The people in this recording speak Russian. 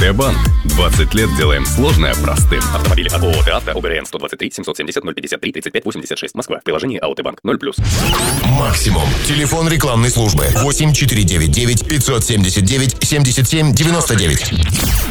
АТБанк. 20 лет делаем сложное простым. Автомобили от ООО «ТА», УГРН 123 770 053 35 86, Москва. Приложение АОТБанк 0+. Максимум. Телефон рекламной службы 8 499 579 77 99.